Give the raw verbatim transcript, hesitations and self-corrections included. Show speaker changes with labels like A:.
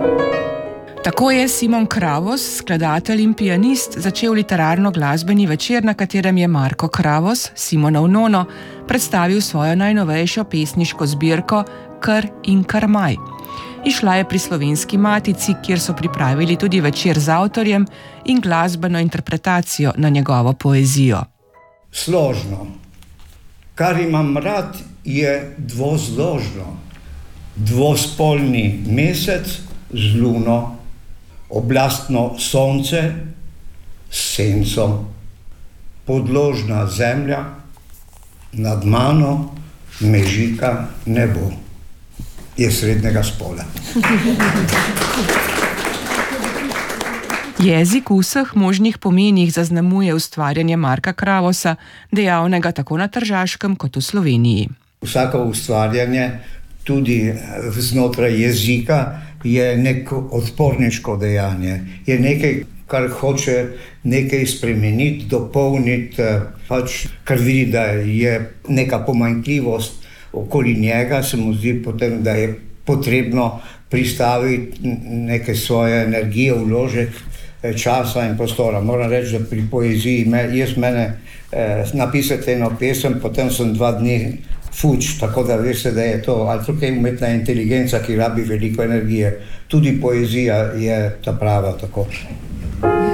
A: Tako je Simon Kravos, skladatelj in pianist, začel literarno-glasbeni večer, na katerem je Marko Kravos, Simonov nono, predstavil svojo najnovejšo pesniško zbirko Kr in Karmaj. Išla je pri Slovenski matici, kjer so pripravili tudi večer z avtorjem in glasbeno interpretacijo na njegovo poezijo.
B: Složno. Kar imam rad, je dvozložno. Dvospolni mesec z luno, oblastno sonce s senco, podložna zemlja, nad mano mežika nebo. Je srednjega spola.
A: Jezik v vseh možnih pomenih zaznamuje ustvarjanje Marka Kravosa, dejavnega tako na Tržaškem kot v Sloveniji.
B: Vsako ustvarjanje, tudi znotraj jezika, je neko odporniško dejanje. Je nekaj, kar hoče nekaj spremeniti, dopolniti, pač kar vidi, da je neka pomanjkljivost okoli njega, se mu zdi potem, da je potrebno pristaviti neke svoje energije, vložek časa in prostora. Moram reči, da pri poeziji, jaz mene eh, napisati eno pesem, potem sem dva dni fuč, tako da veste, da je to ali tukaj umetna inteligenca, ki rabi veliko energije. Tudi poezija je ta prava tako.